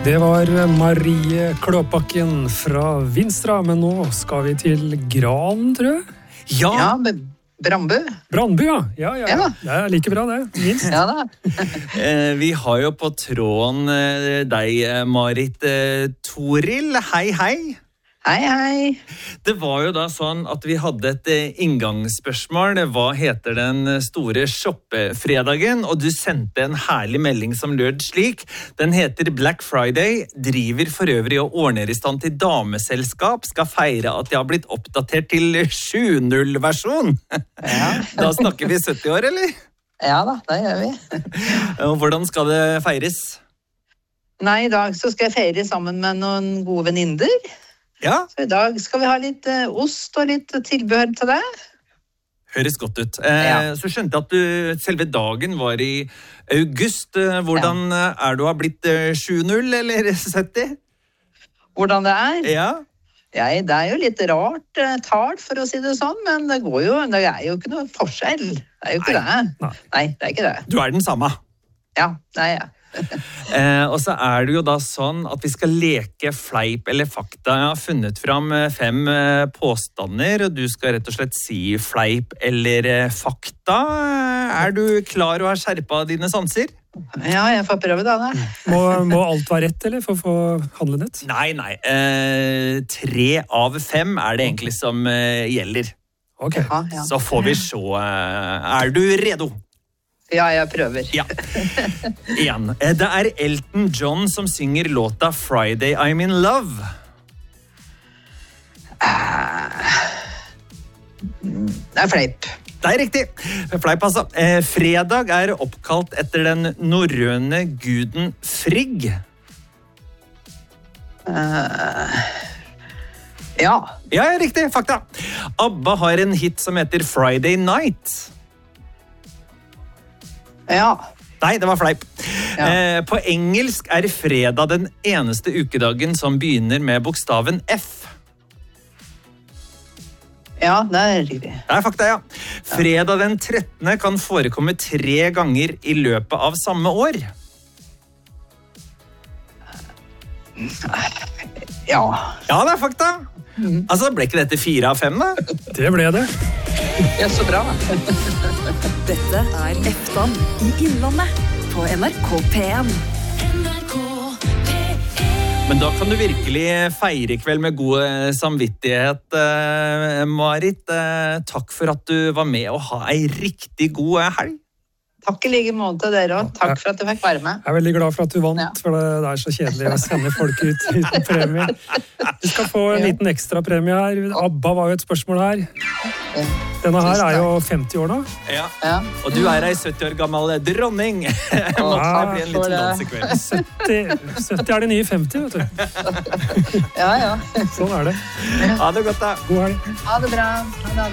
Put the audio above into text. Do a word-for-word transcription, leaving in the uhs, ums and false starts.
Det var Marie Klåbakken fra Vinstra, men nå skal vi til Gran, tror jeg. Ja, Ja, Brandbu. Brandbu, ja. Ja, ja. Ja. Det er like bra, det. Minst. Ja da. eh, vi har jo på tråden eh, deg, eh, Marit eh, Toril. Hei, hei. Hei, hei. Det var jo da sånn at vi hadde et eh, inngangsspørsmål. Hva heter den store shoppefredagen? Og du sendte en herlig melding som lød slik. Den heter Black Friday, driver for øvrig og ordner i stand til dameselskap, skal feire at de har blitt oppdatert til sju punkt null-versjon. Ja. Da snakker vi sytti år, eller? Ja da, det gjør vi. Og hvordan skal det feires? Nei, i dag så skal jeg feire sammen med noen gode venninner. Ja, Så i dag skal vi ha litt eh, ost og litt tilbehør til det. høres godt ut. Eh, Ja. Så skjønte jeg at du, selve dagen var i august. Eh, Hvordan eh, er du har blitt eh, sju null eller sytti? Hvordan det er? Ja. Jeg, det er jo litt rart eh, tall, for å si det sånn, men det går jo, det er jo ikke noe forskjell. Det er jo ikke det. Nei. Nei, det er ikke det. Du er den samme. Ja, det er jeg. Eh, og så er det jo da sånn at vi skal leke fleip eller fakta. Jeg har funnet fram eh, fem eh, påstander, og du skal rett og slett si fleip eller eh, fakta. Er du klar og har skjerpet dine sanser? Ja, jeg får prøve da, da. Må, må alt være rett, eller, for å få handlenett? Nei, nei. Eh, tre av fem er det egentlig som eh, gjelder. Ok. Ja, ja. Så får vi se. Eh, er du redo? Ja, jeg prøver. Ja. En. Eh, Det er Elton John som synger låta Friday I'm in Love. Det er fleip. Det er riktig. Fleip, altså. Eh, fredag er oppkalt etter den norrøne guden Frigg. Ja. Ja, riktig. Fakta. ABBA har en hit som heter Friday Night. Ja. Nei, det var fleip. Ja. Eh, på engelsk er fredag den eneste ukedagen som begynner med bokstaven F. Ja, det er riktig. Det er fakta, ja. Fredag den trettende kan forekomme tre ganger i løpet av samme år. Ja. Ja, det er fakta. Altså, ble ikke dette fire av fem, da? Det ble det. Ja, så bra. Dette er Eftan i Innlandet på N R K P en. Men da kan du virkelig feire i kveld med god samvittighet, eh, Marit. Eh, takk for at du var med og ha ei riktig god helg. Takk i like måte dere også. Takk for at du fikk være med. Jeg er veldig glad for at du vant, Ja. for det, det er så kjedelig å sende folk ut uten premie. Du skal få en Ja. liten ekstra premie her. ABBA var jo et spørsmål her. Denne her er jo femti år nå. Ja. Ja. Og du er ei sytti år gammel dronning. Måtte det bli en for liten det. dans i kveld. sytti, sytti er det nye femti, vet du. Ja, ja. Sånn er det. Ha det godt, da. God helg. Ha det bra. Ha det.